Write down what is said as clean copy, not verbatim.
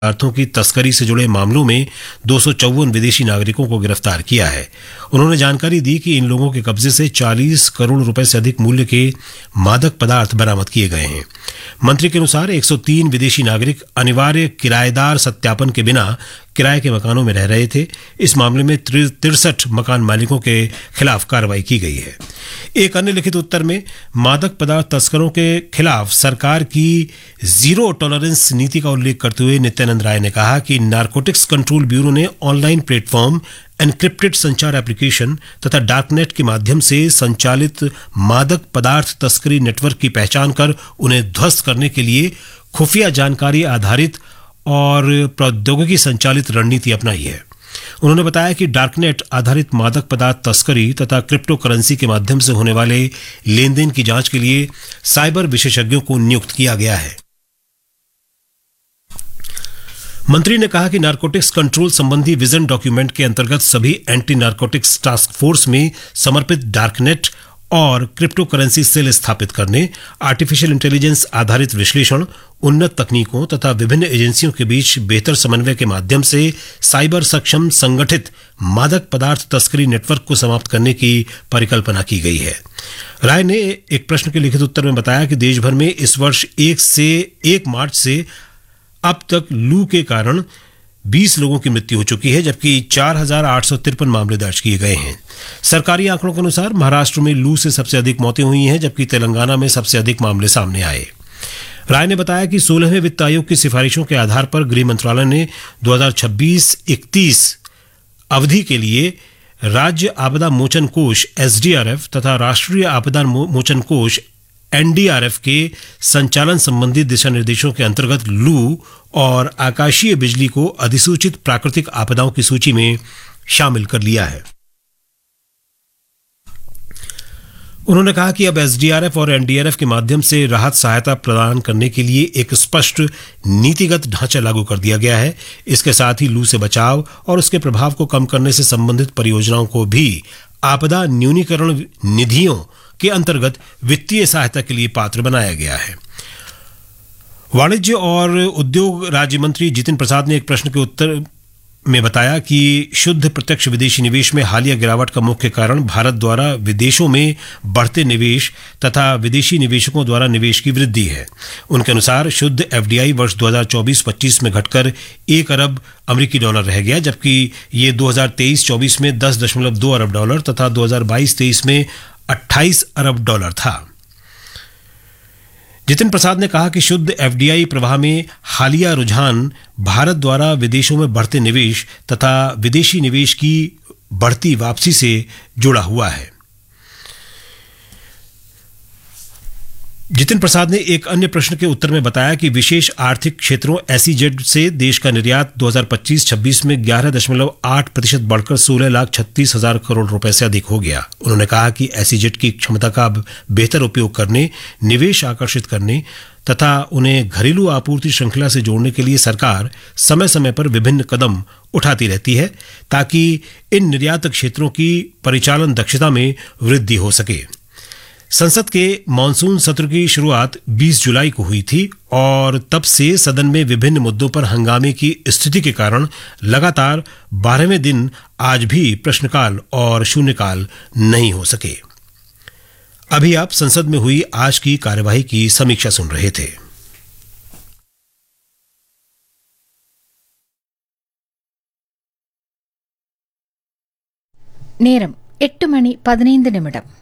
पदार्थों की तस्करी से जुड़े मामलों में 254 विदेशी नागरिकों को गिरफ्तार किया है। उन्होंने जानकारी दी कि इन लोगों के कब्जे से 40 करोड़ रुपए से अधिक मूल्य के मादक पदार्थ बरामद किए गए हैं। मंत्री के अनुसार 103 विदेशी नागरिक अनिवार्य किराएदार सत्यापन के बिना किराए के मकानों में रह रहे थे। इस मामले में 63 मकान मालिकों के खिलाफ कार्रवाई की गई है। एक अन्य लिखित उत्तर में मादक पदार्थ तस्करों के खिलाफ सरकार की जीरो टॉलरेंस नीति का उल्लेख करते हुए नित्यानंद राय ने कहा कि नारकोटिक्स कंट्रोल ब्यूरो ने ऑनलाइन प्लेटफॉर्म, एनक्रिप्टेड संचार एप्लीकेशन तथा डार्कनेट के माध्यम से संचालित मादक पदार्थ तस्करी नेटवर्क की पहचान कर उन्हें ध्वस्त करने के लिए खुफिया जानकारी आधारित और प्रौद्योगिकी संचालित रणनीति अपनाई है। उन्होंने बताया कि डार्कनेट आधारित मादक पदार्थ तस्करी तथा क्रिप्टो करेंसी के माध्यम से होने वाले लेन देन की जांच के लिए साइबर विशेषज्ञों को नियुक्त किया गया है। मंत्री ने कहा कि नारकोटिक्स कंट्रोल संबंधी विजन डॉक्यूमेंट के अंतर्गत सभी एंटी नारकोटिक्स टास्क फोर्स में समर्पित डार्कनेट और क्रिप्टो करेंसी सेल स्थापित करने, आर्टिफिशियल इंटेलिजेंस आधारित विश्लेषण, उन्नत तकनीकों तथा विभिन्न एजेंसियों के बीच बेहतर समन्वय के माध्यम से साइबर सक्षम संगठित मादक पदार्थ तस्करी नेटवर्क को समाप्त करने की परिकल्पना की गई है। राय ने एक प्रश्न के लिखित उत्तर में बताया कि देश भर में इस वर्ष 1 मार्च से अब तक लू के कारण 20 लोगों की मृत्यु हो चुकी है, जबकि 4,853 मामले दर्ज किए गए हैं। सरकारी आंकड़ों के अनुसार महाराष्ट्र में लू से सबसे अधिक मौतें हुई हैं, जबकि तेलंगाना में सबसे अधिक मामले सामने आए। राय ने बताया कि 16वें वित्त आयोग की सिफारिशों के आधार पर गृह मंत्रालय ने 2026-31 अवधि के लिए राज्य आपदा मोचन कोष एसडीआरएफ तथा राष्ट्रीय आपदा मोचन कोष एनडीआरएफ के संचालन संबंधी दिशा निर्देशों के अंतर्गत लू और आकाशीय बिजली को अधिसूचित प्राकृतिक आपदाओं की सूची में शामिल कर लिया है। उन्होंने कहा कि अब एसडीआरएफ और एनडीआरएफ के माध्यम से राहत सहायता प्रदान करने के लिए एक स्पष्ट नीतिगत ढांचा लागू कर दिया गया है। इसके साथ ही लू से बचाव और उसके प्रभाव को कम करने से संबंधित परियोजनाओं को भी आपदा न्यूनीकरण निधियों के अंतर्गत वित्तीय सहायता के लिए पात्र बनाया गया है। वाणिज्य और उद्योग राज्य मंत्री जितिन प्रसाद ने एक प्रश्न के उत्तर में बताया कि शुद्ध प्रत्यक्ष विदेशी निवेश में हालिया गिरावट का मुख्य कारण भारत द्वारा विदेशों में बढ़ते निवेश तथा विदेशी निवेशकों द्वारा निवेश की वृद्धि है। उनके अनुसार शुद्ध एफडीआई वर्ष 2024-25 में घटकर 1 अरब अमेरिकी डॉलर रह गया, जबकि ये 2023-24 में 10.2 अरब डॉलर तथा 2022-23 में 28 अरब डॉलर था। जितिन प्रसाद ने कहा कि शुद्ध एफडीआई प्रवाह में हालिया रुझान भारत द्वारा विदेशों में बढ़ते निवेश तथा विदेशी निवेश की बढ़ती वापसी से जुड़ा हुआ है। जितिन प्रसाद ने एक अन्य प्रश्न के उत्तर में बताया कि विशेष आर्थिक क्षेत्रों एसईजेड से देश का निर्यात 2025-26 में 11.8% बढ़कर 16,36,000 करोड़ रुपए से अधिक हो गया। उन्होंने कहा कि एसईजेड की क्षमता का बेहतर उपयोग करने, निवेश आकर्षित करने तथा उन्हें घरेलू आपूर्ति श्रृंखला से जोड़ने के लिए सरकार समय समय पर विभिन्न कदम उठाती रहती है, ताकि इन निर्यात क्षेत्रों की परिचालन दक्षता में वृद्धि हो सके। संसद के मानसून सत्र की शुरुआत 20 जुलाई को हुई थी और तब से सदन में विभिन्न मुद्दों पर हंगामे की स्थिति के कारण लगातार 12वें दिन आज भी प्रश्नकाल और शून्यकाल नहीं हो सके। अभी आप संसद में हुई आज की कार्यवाही की समीक्षा सुन रहे थे। நேரம் 8:15 நிமிடம்.